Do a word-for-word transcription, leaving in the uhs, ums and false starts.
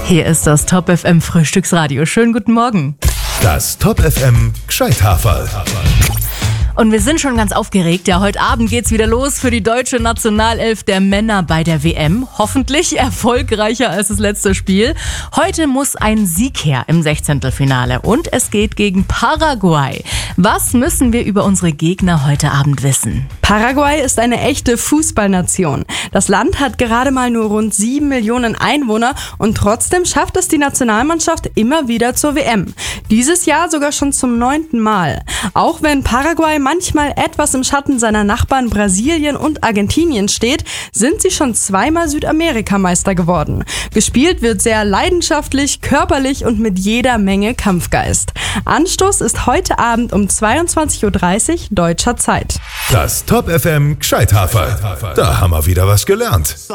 Hier ist das Top F M Frühstücksradio. Schönen guten Morgen. Das Top F M Gescheithafel. Und wir sind schon ganz aufgeregt. Ja, heute Abend geht's wieder los für die deutsche Nationalelf der Männer bei der W M. Hoffentlich erfolgreicher als das letzte Spiel. Heute muss ein Sieg her im Sechzehntelfinale und es geht gegen Paraguay. Was müssen wir über unsere Gegner heute Abend wissen? Paraguay ist eine echte Fußballnation. Das Land hat gerade mal nur rund sieben Millionen Einwohner und trotzdem schafft es die Nationalmannschaft immer wieder zur W M. Dieses Jahr sogar schon zum neunten Mal. Auch wenn Paraguay manchmal etwas im Schatten seiner Nachbarn Brasilien und Argentinien steht, sind sie schon zweimal Südamerikameister geworden. Gespielt wird sehr leidenschaftlich, körperlich und mit jeder Menge Kampfgeist. Anstoß ist heute Abend um zweiundzwanzig Uhr dreißig deutscher Zeit. Das Top F M Gescheithafel. Da haben wir wieder was gelernt.